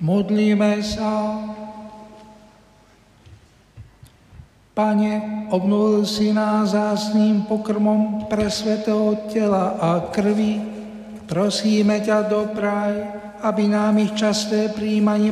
Modlíme sa. Pane, obnovil si nás vzácnym pokrmom pre svätého tela a krvi. Prosíme ťa, dopraj, aby nám ich časté prijímanie